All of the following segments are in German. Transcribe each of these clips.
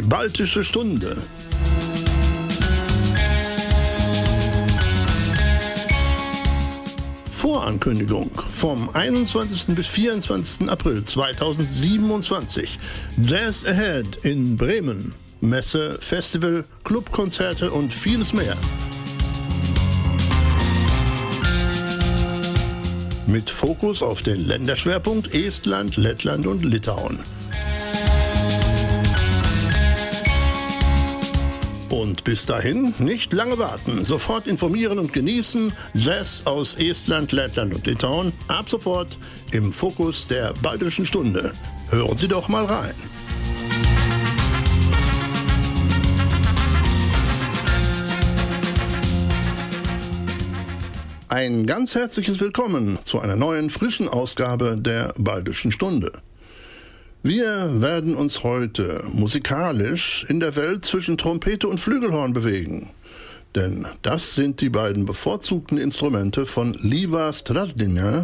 Baltische Stunde. Vorankündigung vom 21. bis 24. April 2027. Jazz Ahead in Bremen. Messe, Festival, Clubkonzerte und vieles mehr. Mit Fokus auf den Länderschwerpunkt Estland, Lettland und Litauen. Und bis dahin nicht lange warten, sofort informieren und genießen. Jazz aus Estland, Lettland und Litauen ab sofort im Fokus der Baltischen Stunde. Hören Sie doch mal rein. Ein ganz herzliches Willkommen zu einer neuen, frischen Ausgabe der Baltischen Stunde. Wir werden uns heute musikalisch in der Welt zwischen Trompete und Flügelhorn bewegen. Denn das sind die beiden bevorzugten Instrumente von Liva Strazdina,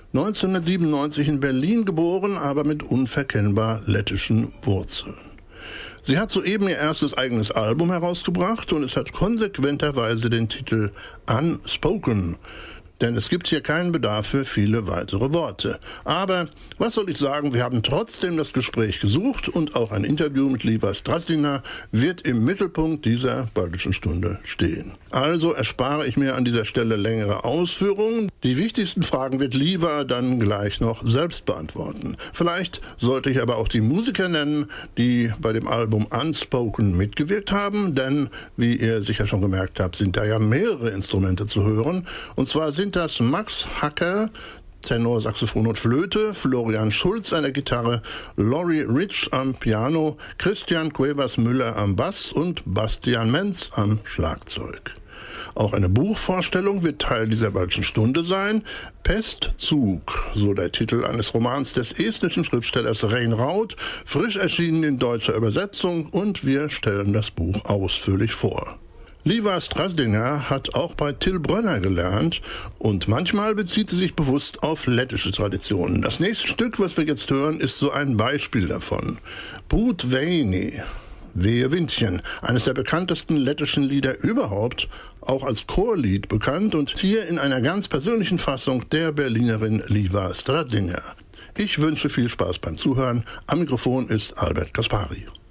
1997 in Berlin geboren, aber mit unverkennbar lettischen Wurzeln. Sie hat soeben ihr erstes eigenes Album herausgebracht und es hat konsequenterweise den Titel Unspoken. Denn es gibt hier keinen Bedarf für viele weitere Worte. Aber, was soll ich sagen, wir haben trotzdem das Gespräch gesucht und auch ein Interview mit Liva Strazdina wird im Mittelpunkt dieser Baltischen Stunde stehen. Also erspare ich mir an dieser Stelle längere Ausführungen. Die wichtigsten Fragen wird Liva dann gleich noch selbst beantworten. Vielleicht sollte ich aber auch die Musiker nennen, die bei dem Album Unspoken mitgewirkt haben, denn, wie ihr sicher schon gemerkt habt, sind da ja mehrere Instrumente zu hören. Und zwar sind das Max Hacker, Tenor, Saxophon und Flöte, Florian Schulz an der Gitarre, Laurie Rich am Piano, Christian Cuevas-Müller am Bass und Bastian Menz am Schlagzeug. Auch eine Buchvorstellung wird Teil dieser Baltischen Stunde sein. Pestzug, so der Titel eines Romans des estnischen Schriftstellers Rein Raud, frisch erschienen in deutscher Übersetzung, und wir stellen das Buch ausführlich vor. Liva Strazdina hat auch bei Till Brönner gelernt und manchmal bezieht sie sich bewusst auf lettische Traditionen. Das nächste Stück, was wir jetzt hören, ist so ein Beispiel davon. Brut Veini, Wehe Windchen, eines der bekanntesten lettischen Lieder überhaupt, auch als Chorlied bekannt und hier in einer ganz persönlichen Fassung der Berlinerin Liva Strazdina. Ich wünsche viel Spaß beim Zuhören. Am Mikrofon ist Albert Kaspari.